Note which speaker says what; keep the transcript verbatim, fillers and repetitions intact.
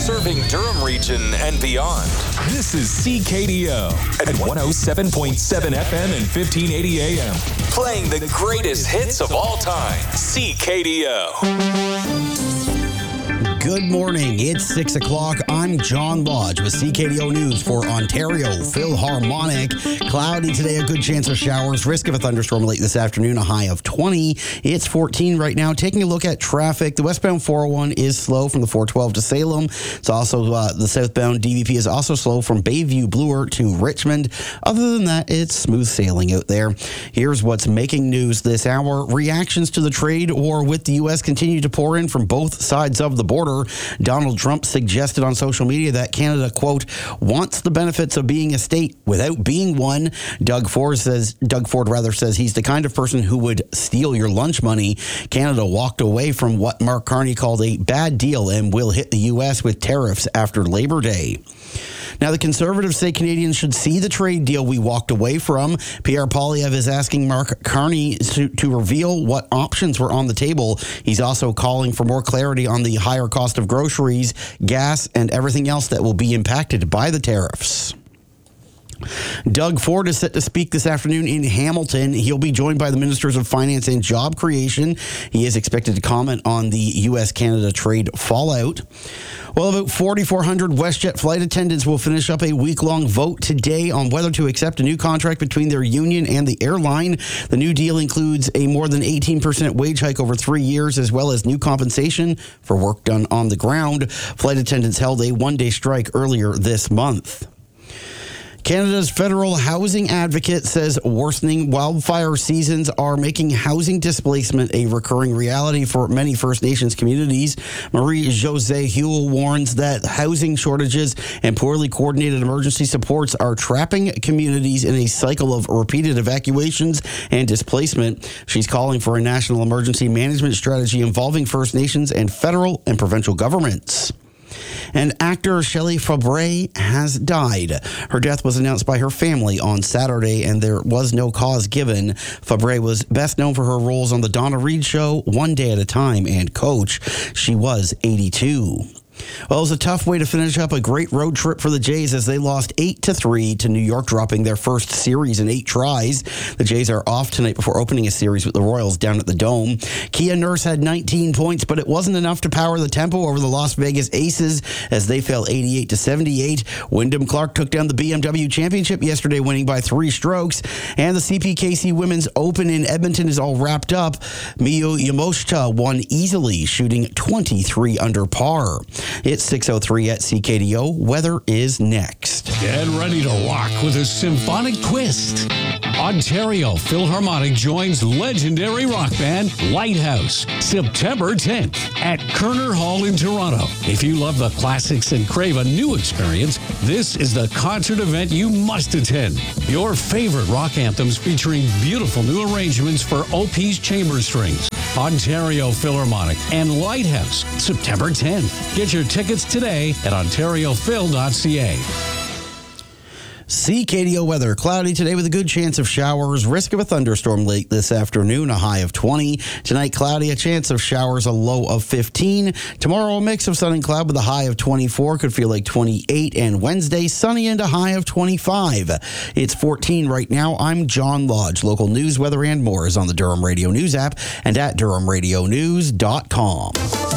Speaker 1: serving Durham region and beyond. This is C K D O at one oh seven point seven F M and fifteen eighty A M. Playing the greatest hits of all time. C K D O.
Speaker 2: Good morning. It's six o'clock. I'm John Lodge with C K D O News for Ontario Philharmonic. Cloudy today, a good chance of showers. Risk of a thunderstorm late this afternoon, a high of twenty. It's fourteen right now. Taking a look at traffic, the westbound four oh one is slow from the four twelve to Salem. It's also uh, the southbound D V P is also slow from Bayview Bloor to Richmond. Other than that, it's smooth sailing out there. Here's what's making news this hour. Reactions to the trade war with the U S continue to pour in from both sides of the border. Donald Trump suggested on social media that Canada, quote, wants the benefits of being a state without being one. Doug Ford says, Doug Ford rather says he's the kind of person who would steal your lunch money. Canada walked away from what Mark Carney called a bad deal and will hit the U S with tariffs after Labor Day. Now, the Conservatives say Canadians should see the trade deal we walked away from. Pierre Poilievre is asking Mark Carney to, to reveal what options were on the table. He's also calling for more clarity on the higher cost of groceries, gas, and everything else that will be impacted by the tariffs. Doug Ford is set to speak this afternoon in Hamilton. He'll be joined by the Ministers of Finance and Job Creation. He is expected to comment on the U S Canada trade fallout. Well, about forty-four hundred WestJet flight attendants will finish up a week-long vote today on whether to accept a new contract between their union and the airline. The new deal includes a more than eighteen percent wage hike over three years, as well as new compensation for work done on the ground. Flight attendants held a one-day strike earlier this month. Canada's federal housing advocate says worsening wildfire seasons are making housing displacement a recurring reality for many First Nations communities. Marie-Josée Huel warns that housing shortages and poorly coordinated emergency supports are trapping communities in a cycle of repeated evacuations and displacement. She's calling for a national emergency management strategy involving First Nations and federal and provincial governments. And actor Shelley Fabares has died. Her death was announced by her family on Saturday, and there was no cause given. Fabares was best known for her roles on The Donna Reed Show, One Day at a Time, and Coach. She was eighty-two. Well, it was a tough way to finish up a great road trip for the Jays as they lost eight to three to New York, dropping their first series in eight tries. The Jays are off tonight before opening a series with the Royals down at the Dome. Kia Nurse had nineteen points, but it wasn't enough to power the tempo over the Las Vegas Aces as they fell eighty-eight to seventy-eight. Wyndham Clark took down the B M W Championship yesterday, winning by three strokes. And the C P K C Women's Open in Edmonton is all wrapped up. Miyu Yamoshita won easily, shooting twenty-three under par. It's six oh three at C K D O. Weather is next.
Speaker 3: Get ready to rock with a symphonic twist. Ontario Philharmonic joins legendary rock band Lighthouse September tenth at Kerner Hall in Toronto. If you love the classics and crave a new experience, this is the concert event you must attend. Your favorite rock anthems featuring beautiful new arrangements for O P's chamber strings. Ontario Philharmonic and Lighthouse September tenth. Get your tickets today at ontario phil dot c a.
Speaker 2: C K D O weather. Cloudy today with a good chance of showers. Risk of a thunderstorm late this afternoon, a high of twenty. Tonight, cloudy, a chance of showers, a low of fifteen. Tomorrow, a mix of sun and cloud with a high of twenty-four. Could feel like twenty-eight. And Wednesday, sunny and a high of twenty-five. It's fourteen right now. I'm John Lodge. Local news, weather, and more is on the Durham Radio News app and at durham radio news dot com.